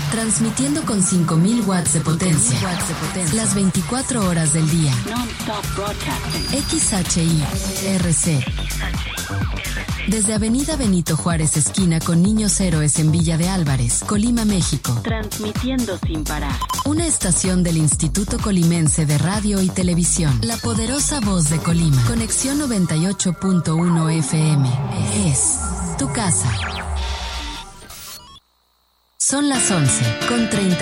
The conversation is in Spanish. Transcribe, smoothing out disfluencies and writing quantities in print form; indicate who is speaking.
Speaker 1: Transmitiendo con 5.000 watts de potencia. Las 24 horas del día. XHI-RC. Desde Avenida Benito Juárez, esquina con Niños Héroes en Villa de Álvarez, Colima, México.
Speaker 2: Transmitiendo sin parar.
Speaker 1: Una estación del Instituto Colimense de Radio y Televisión. La poderosa voz de Colima. Conexión 98.1 FM. Es tu casa. Son las 11:30.